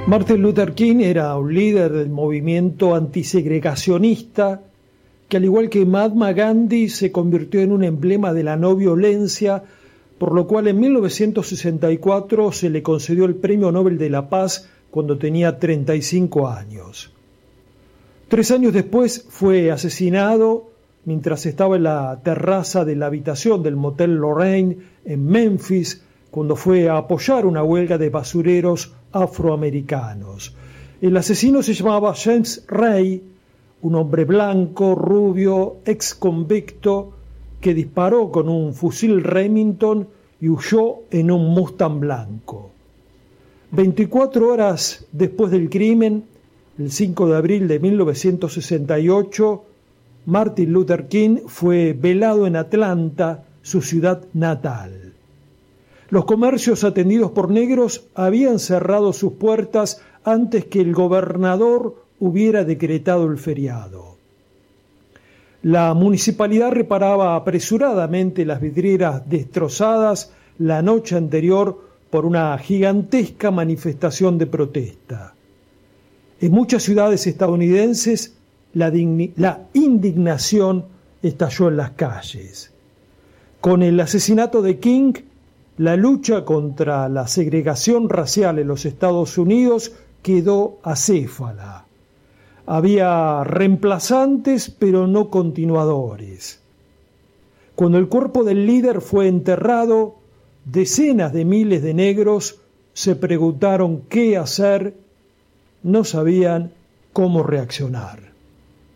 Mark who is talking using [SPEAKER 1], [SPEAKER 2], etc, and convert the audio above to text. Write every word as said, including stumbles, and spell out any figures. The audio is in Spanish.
[SPEAKER 1] Martin Luther King era un líder del movimiento antisegregacionista que, al igual que Mahatma Gandhi, se convirtió en un emblema de la no violencia, por lo cual en mil novecientos sesenta y cuatro se le concedió el Premio Nobel de la Paz cuando tenía treinta y cinco años. Tres años después fue asesinado mientras estaba en la terraza de la habitación del Motel Lorraine en Memphis, cuando fue a apoyar una huelga de basureros afroamericanos. El asesino se llamaba James Ray, un hombre blanco, rubio, ex convicto, que disparó con un fusil Remington y huyó en un Mustang blanco. veinticuatro horas después del crimen, el cinco de abril de mil novecientos sesenta y ocho, Martin Luther King fue velado en Atlanta, su ciudad natal. Los comercios atendidos por negros habían cerrado sus puertas antes que el gobernador hubiera decretado el feriado. La municipalidad reparaba apresuradamente las vidrieras destrozadas la noche anterior por una gigantesca manifestación de protesta. En muchas ciudades estadounidenses la, digni- la indignación estalló en las calles. Con el asesinato de King, la lucha contra la segregación racial en los Estados Unidos quedó acéfala. Había reemplazantes, pero no continuadores. Cuando el cuerpo del líder fue enterrado, decenas de miles de negros se preguntaron qué hacer, no sabían cómo reaccionar.